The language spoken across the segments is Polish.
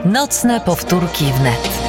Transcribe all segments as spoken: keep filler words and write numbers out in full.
Nocne powtórki wnet.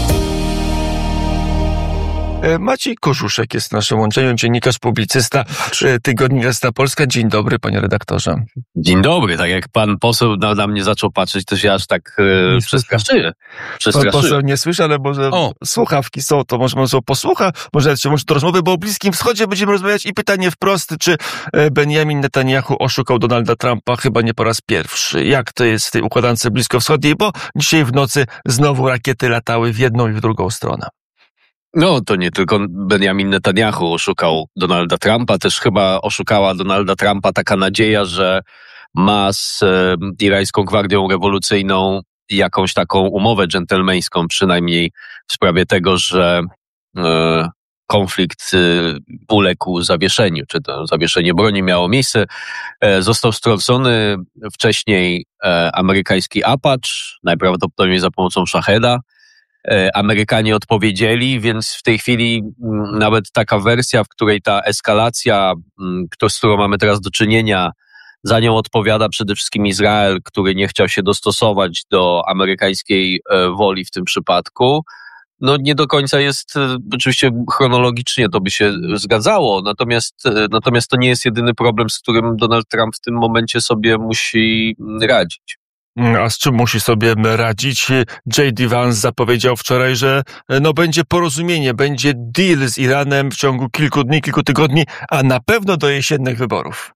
Maciej Korzuszek jest naszym łączeniem, dziennikarz, publicysta, tygodnik Gazeta Polska. Dzień dobry, panie redaktorze. Dzień dobry. Tak jak pan poseł na, na mnie zaczął patrzeć, to się aż tak e, przestraszyłem. Pan poseł nie słyszy, ale może o. słuchawki są, to może może posłucha, może się może do rozmowy, bo o Bliskim Wschodzie będziemy rozmawiać i pytanie wprost, czy Benjamin Netanyahu oszukał Donalda Trumpa chyba nie po raz pierwszy. Jak to jest w tej układance bliskowschodniej, bo dzisiaj w nocy znowu rakiety latały w jedną i w drugą stronę. No, to nie tylko Benjamin Netanyahu oszukał Donalda Trumpa, też chyba oszukała Donalda Trumpa taka nadzieja, że ma z e, irańską gwardią rewolucyjną jakąś taką umowę dżentelmeńską, przynajmniej w sprawie tego, że e, konflikt e, uległ zawieszeniu, czy to zawieszenie broni miało miejsce. E, został strącony wcześniej e, amerykański Apache, najprawdopodobniej za pomocą Shaheda. Amerykanie odpowiedzieli, więc w tej chwili nawet taka wersja, w której ta eskalacja, z którą mamy teraz do czynienia, za nią odpowiada przede wszystkim Izrael, który nie chciał się dostosować do amerykańskiej woli w tym przypadku. No nie do końca jest, oczywiście chronologicznie to by się zgadzało, natomiast, natomiast to nie jest jedyny problem, z którym Donald Trump w tym momencie sobie musi radzić. A z czym musi sobie radzić? J D. Vance zapowiedział wczoraj, że no będzie porozumienie, będzie deal z Iranem w ciągu kilku dni, kilku tygodni, a na pewno do jesiennych wyborów.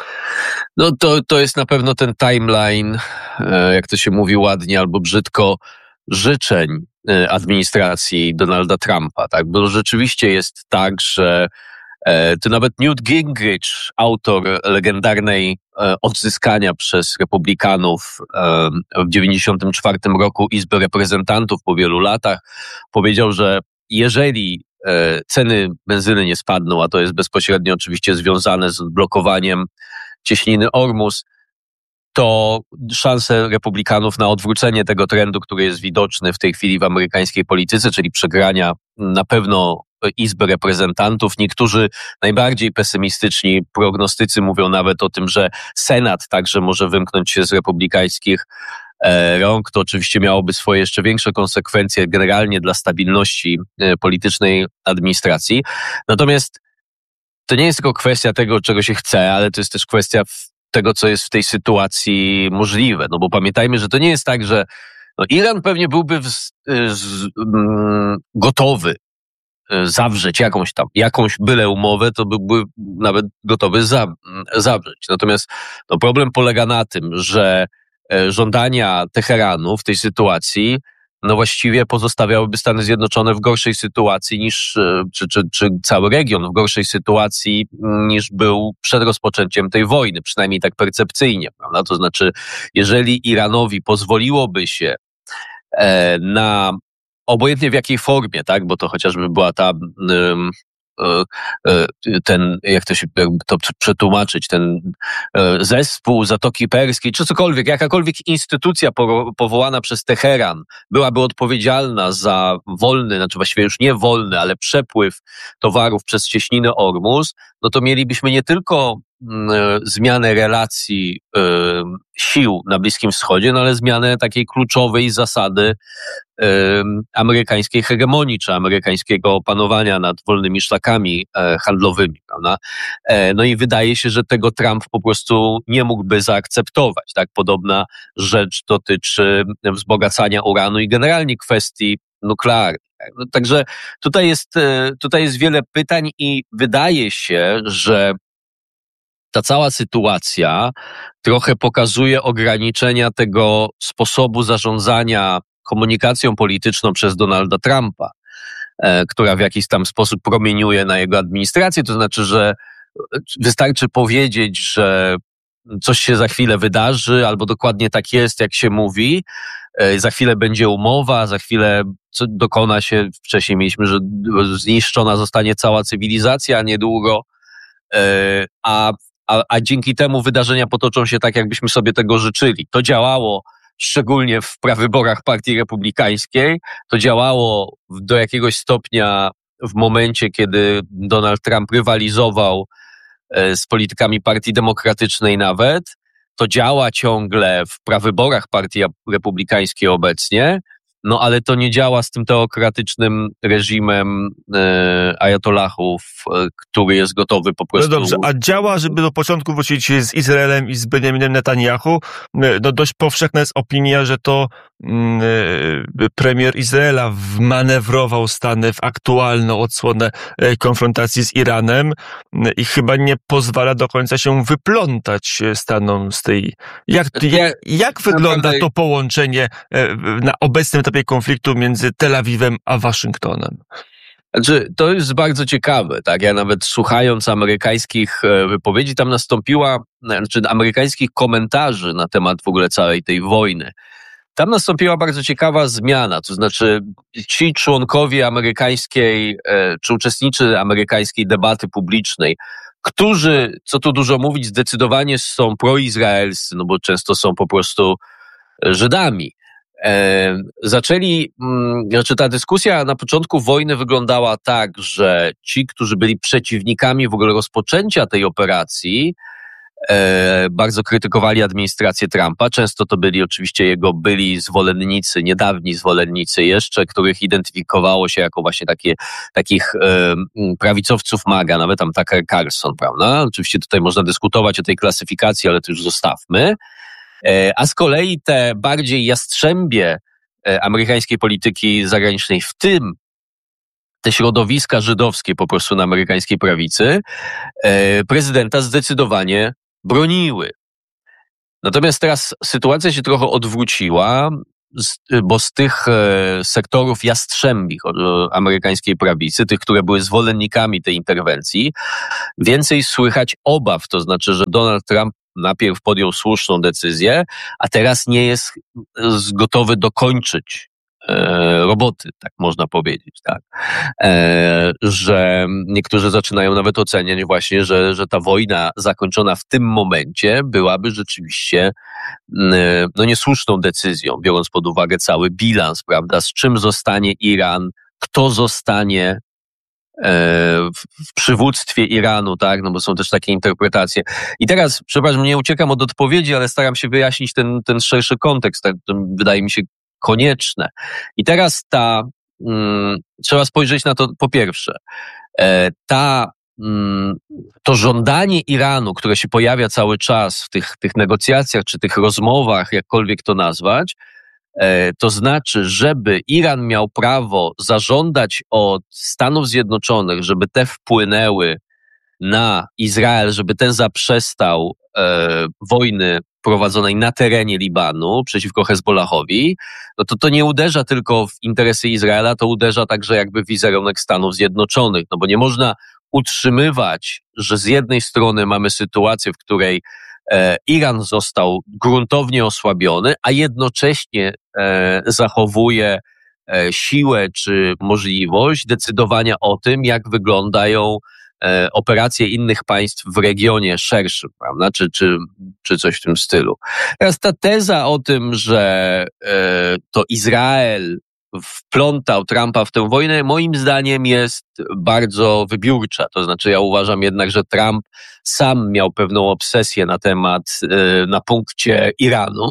No to, to jest na pewno ten timeline, jak to się mówi ładnie albo brzydko, życzeń administracji Donalda Trumpa, tak? Bo rzeczywiście jest tak, że to nawet Newt Gingrich, autor legendarnej odzyskania przez republikanów w dziewięćdziesiątym czwartym roku Izby Reprezentantów po wielu latach, powiedział, że jeżeli ceny benzyny nie spadną, a to jest bezpośrednio oczywiście związane z blokowaniem cieśniny Ormus, to szanse republikanów na odwrócenie tego trendu, który jest widoczny w tej chwili w amerykańskiej polityce, czyli przegrania na pewno Izby Reprezentantów. Niektórzy najbardziej pesymistyczni prognostycy mówią nawet o tym, że Senat także może wymknąć się z republikańskich e, rąk. To oczywiście miałoby swoje jeszcze większe konsekwencje generalnie dla stabilności e, politycznej administracji. Natomiast to nie jest tylko kwestia tego, czego się chce, ale to jest też kwestia tego, co jest w tej sytuacji możliwe. No bo pamiętajmy, że to nie jest tak, że no, Iran pewnie byłby w, z, m, gotowy zawrzeć jakąś tam, jakąś byle umowę, to byłby nawet gotowy za, zawrzeć. Natomiast no, problem polega na tym, że żądania Teheranu w tej sytuacji no właściwie pozostawiałyby Stany Zjednoczone w gorszej sytuacji niż, czy, czy, czy cały region w gorszej sytuacji niż był przed rozpoczęciem tej wojny, przynajmniej tak percepcyjnie, prawda? To znaczy, jeżeli Iranowi pozwoliłoby się e, na obojętnie w jakiej formie, tak, bo to chociażby była ta, ten, jak to się to przetłumaczyć, ten zespół Zatoki Perskiej, czy cokolwiek, jakakolwiek instytucja powołana przez Teheran byłaby odpowiedzialna za wolny, znaczy właściwie już nie wolny, ale przepływ towarów przez cieśninę Ormus, no to mielibyśmy nie tylko zmianę relacji y, sił na Bliskim Wschodzie, no ale zmianę takiej kluczowej zasady y, amerykańskiej hegemonii, czy amerykańskiego panowania nad wolnymi szlakami e, handlowymi, prawda? E, no i wydaje się, że tego Trump po prostu nie mógłby zaakceptować. Tak, podobna rzecz dotyczy wzbogacania uranu i generalnie kwestii nuklearnych. No, także tutaj jest, tutaj jest wiele pytań i wydaje się, że ta cała sytuacja trochę pokazuje ograniczenia tego sposobu zarządzania komunikacją polityczną przez Donalda Trumpa, e, która w jakiś tam sposób promieniuje na jego administrację. To znaczy, że wystarczy powiedzieć, że coś się za chwilę wydarzy, albo dokładnie tak jest, jak się mówi, e, za chwilę będzie umowa, za chwilę co dokona się, wcześniej mieliśmy, że zniszczona zostanie cała cywilizacja niedługo, e, a A, a dzięki temu wydarzenia potoczą się tak, jakbyśmy sobie tego życzyli. To działało szczególnie w prawyborach Partii Republikańskiej. To działało do jakiegoś stopnia w momencie, kiedy Donald Trump rywalizował z politykami Partii Demokratycznej nawet. to działa ciągle w prawyborach partii republikańskiej obecnie, no ale to nie działa z tym teokratycznym reżimem e, ajatollahów, e, który jest gotowy po prostu... No dobrze, a działa, żeby do początku wrócić z Izraelem i z Benjaminem Netanyahu? No dość powszechna jest opinia, że to mm, premier Izraela wmanewrował Stany w aktualną odsłonę konfrontacji z Iranem i chyba nie pozwala do końca się wyplątać Stanom z tej... Jak, jak, jak wygląda to połączenie na obecnym etapie konfliktu między Tel Awiwem a Waszyngtonem? Znaczy, to jest bardzo ciekawe, tak? Ja nawet słuchając amerykańskich wypowiedzi, tam nastąpiła, znaczy amerykańskich komentarzy na temat w ogóle całej tej wojny. Tam nastąpiła bardzo ciekawa zmiana, to znaczy ci członkowie amerykańskiej, czy uczestnicy amerykańskiej debaty publicznej, którzy, co tu dużo mówić, zdecydowanie są proizraelscy, no bo często są po prostu Żydami. E, zaczęli, mm, znaczy ta dyskusja na początku wojny wyglądała tak, że ci, którzy byli przeciwnikami w ogóle rozpoczęcia tej operacji, e, bardzo krytykowali administrację Trumpa. Często to byli oczywiście jego byli zwolennicy, niedawni zwolennicy jeszcze, których identyfikowało się jako właśnie takie, takich e, prawicowców MAGA, nawet tam Tucker Carlson, prawda? Oczywiście tutaj można dyskutować o tej klasyfikacji, ale to już zostawmy. A z kolei te bardziej jastrzębie amerykańskiej polityki zagranicznej, w tym te środowiska żydowskie po prostu na amerykańskiej prawicy, prezydenta zdecydowanie broniły. Natomiast teraz sytuacja się trochę odwróciła, bo z tych sektorów jastrzębich amerykańskiej prawicy, tych, które były zwolennikami tej interwencji, więcej słychać obaw, to znaczy, że Donald Trump najpierw podjął słuszną decyzję, a teraz nie jest gotowy dokończyć e, roboty, tak można powiedzieć, tak. E, że niektórzy zaczynają nawet oceniać właśnie, że, że ta wojna zakończona w tym momencie byłaby rzeczywiście e, no niesłuszną decyzją, biorąc pod uwagę cały bilans, prawda, z czym zostanie Iran, kto zostanie w przywództwie Iranu, tak, no bo są też takie interpretacje. I teraz, przepraszam, nie uciekam od odpowiedzi, ale staram się wyjaśnić ten, ten szerszy kontekst, tak, to wydaje mi się konieczne. I teraz ta, mm, trzeba spojrzeć na to po pierwsze, e, ta, mm, to żądanie Iranu, które się pojawia cały czas w tych, tych negocjacjach, czy tych rozmowach, jakkolwiek to nazwać, to znaczy, żeby Iran miał prawo zażądać od Stanów Zjednoczonych, żeby te wpłynęły na Izrael, żeby ten zaprzestał e, wojny prowadzonej na terenie Libanu przeciwko Hezbollahowi, no to to nie uderza tylko w interesy Izraela, to uderza także jakby w wizerunek Stanów Zjednoczonych, no bo nie można utrzymywać, że z jednej strony mamy sytuację, w której Iran został gruntownie osłabiony, a jednocześnie e, zachowuje e, siłę czy możliwość decydowania o tym, jak wyglądają e, operacje innych państw w regionie szerszym, prawda? Czy, czy, czy coś w tym stylu. Teraz ta teza o tym, że e, to Izrael wplątał Trumpa w tę wojnę, moim zdaniem jest bardzo wybiórcza. To znaczy ja uważam jednak, że Trump sam miał pewną obsesję na temat, na punkcie Iranu.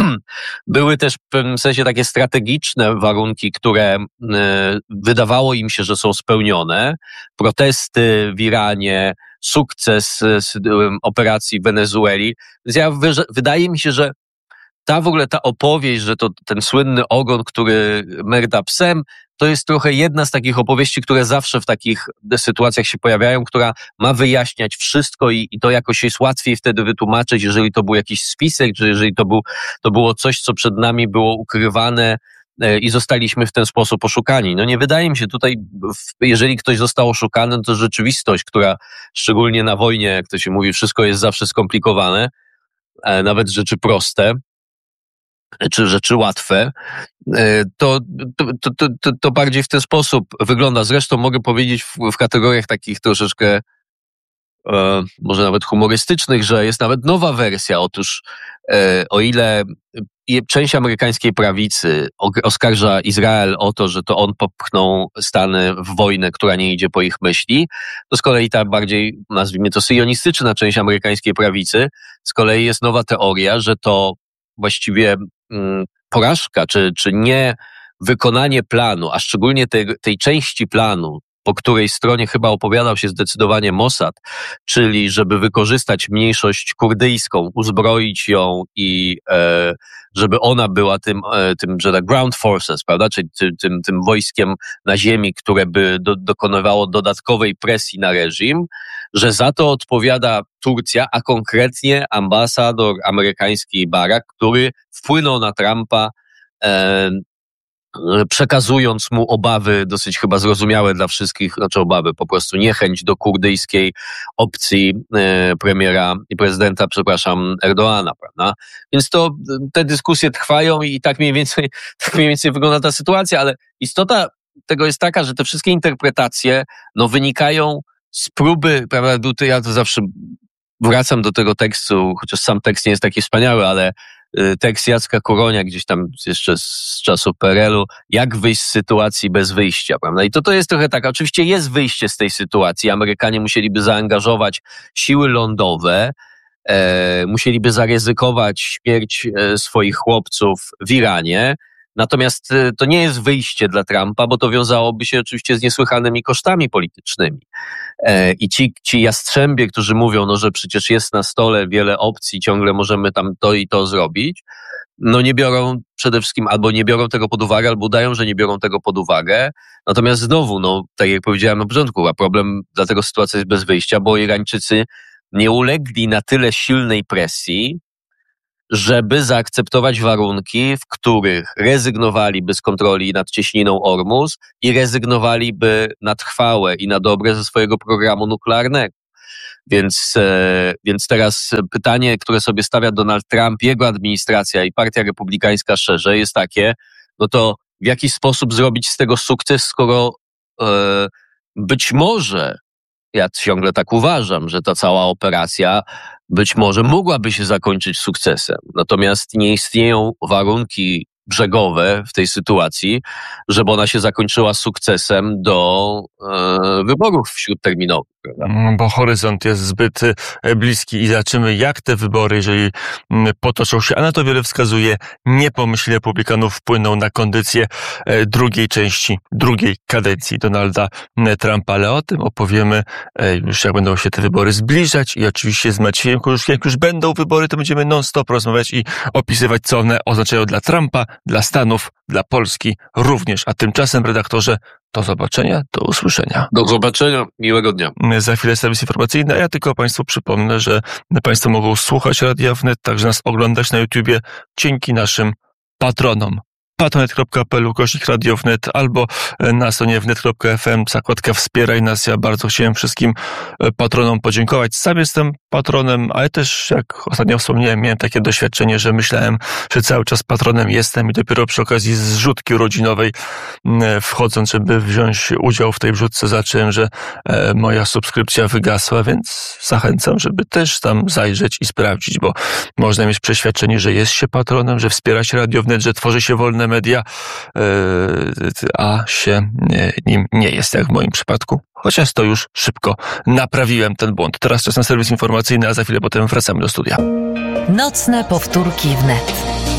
Były też w pewnym sensie takie strategiczne warunki, które wydawało im się, że są spełnione. Protesty w Iranie, sukces operacji w Wenezueli. Więc ja, wydaje mi się, że ta w ogóle ta opowieść, że to ten słynny ogon, który merda psem, to jest trochę jedna z takich opowieści, które zawsze w takich sytuacjach się pojawiają, która ma wyjaśniać wszystko i, i to jakoś jest łatwiej wtedy wytłumaczyć, jeżeli to był jakiś spisek, czy jeżeli to, był, to było coś, co przed nami było ukrywane e, i zostaliśmy w ten sposób oszukani. No nie wydaje mi się tutaj, jeżeli ktoś został oszukany, to rzeczywistość, która szczególnie na wojnie, jak to się mówi, wszystko jest zawsze skomplikowane, e, nawet rzeczy proste, czy rzeczy łatwe, to, to, to, to, to bardziej w ten sposób wygląda. Zresztą mogę powiedzieć w, w kategoriach takich troszeczkę e, może nawet humorystycznych, że jest nawet nowa wersja. Otóż e, o ile część amerykańskiej prawicy oskarża Izrael o to, że to on popchnął Stany w wojnę, która nie idzie po ich myśli, to z kolei ta bardziej, nazwijmy to, syjonistyczna część amerykańskiej prawicy, z kolei jest nowa teoria, że to właściwie mm, porażka, czy, czy nie wykonanie planu, a szczególnie tej, tej części planu, po której stronie chyba opowiadał się zdecydowanie Mossad, czyli żeby wykorzystać mniejszość kurdyjską, uzbroić ją i e, żeby ona była tym, e, tym, że tak, ground forces, prawda, czyli ty, tym, tym wojskiem na ziemi, które by do, dokonywało dodatkowej presji na reżim, że za to odpowiada Turcja, a konkretnie ambasador amerykański Barak, który wpłynął na Trumpa, e, przekazując mu obawy dosyć chyba zrozumiałe dla wszystkich, znaczy obawy, po prostu niechęć do kurdyjskiej opcji e, premiera i prezydenta, przepraszam, Erdoana, prawda? Więc to te dyskusje trwają i tak mniej więcej, tak mniej więcej wygląda ta sytuacja, ale istota tego jest taka, że te wszystkie interpretacje, no, wynikają z próby, prawda, ja to zawsze wracam do tego tekstu, chociaż sam tekst nie jest taki wspaniały, ale tekst Jacka Kuronia, gdzieś tam jeszcze z czasów P R L u, jak wyjść z sytuacji bez wyjścia, prawda? I to to jest trochę tak, oczywiście jest wyjście z tej sytuacji, Amerykanie musieliby zaangażować siły lądowe, e, musieliby zaryzykować śmierć e, swoich chłopców w Iranie, natomiast e, to nie jest wyjście dla Trumpa, bo to wiązałoby się oczywiście z niesłychanymi kosztami politycznymi. E, I ci, ci jastrzębie, którzy mówią, no, że przecież jest na stole wiele opcji, ciągle możemy tam to i to zrobić, no nie biorą przede wszystkim, albo nie biorą tego pod uwagę, albo udają, że nie biorą tego pod uwagę. Natomiast znowu, no, tak jak powiedziałem na początku, a problem, dlatego sytuacja jest bez wyjścia, bo Irańczycy nie ulegli na tyle silnej presji, żeby zaakceptować warunki, w których rezygnowaliby z kontroli nad cieśniną Ormus i rezygnowaliby na trwałe i na dobre ze swojego programu nuklearnego. Więc, e, więc teraz pytanie, które sobie stawia Donald Trump, jego administracja i Partia Republikańska szerzej, jest takie, no to w jaki sposób zrobić z tego sukces, skoro e, być może, ja ciągle tak uważam, że ta cała operacja być może mogłaby się zakończyć sukcesem. Natomiast nie istnieją warunki brzegowe w tej sytuacji, żeby ona się zakończyła sukcesem do e, wyborów śródterminowych. Prawda? Bo horyzont jest zbyt bliski i zobaczymy, jak te wybory, jeżeli potoczą się, a na to wiele wskazuje, nie pomyśli Republikanów wpłyną na kondycję drugiej części, drugiej kadencji Donalda Trumpa, ale o tym opowiemy już, jak będą się te wybory zbliżać i oczywiście z Maciejem, już jak już będą wybory, to będziemy non-stop rozmawiać i opisywać, co one oznaczają dla Trumpa, dla Stanów, dla Polski również. A tymczasem, redaktorze, do zobaczenia, do usłyszenia. Do zobaczenia, miłego dnia. Za chwilę serwis informacyjny, a ja tylko Państwu przypomnę, że Państwo mogą słuchać Radia Wnet, także nas oglądać na YouTubie dzięki naszym patronom. patronite kropka p l ukośnik Radio Wnet albo na stronie wnet kropka f m zakładka Wspieraj nas. Ja bardzo chciałem wszystkim patronom podziękować. Sam jestem patronem, ale też, jak ostatnio wspomniałem, miałem takie doświadczenie, że myślałem, że cały czas patronem jestem i dopiero przy okazji zrzutki urodzinowej, wchodząc, żeby wziąć udział w tej wrzutce, zacząłem, że moja subskrypcja wygasła, więc zachęcam, żeby też tam zajrzeć i sprawdzić, bo można mieć przeświadczenie, że jest się patronem, że wspiera się Radio Wnet, że tworzy się wolne media, a się nim nie jest, jak w moim przypadku. Chociaż to już szybko naprawiłem ten błąd. Teraz czas na serwis informacyjny, a za chwilę potem wracamy do studia. Nocne powtórki wnet.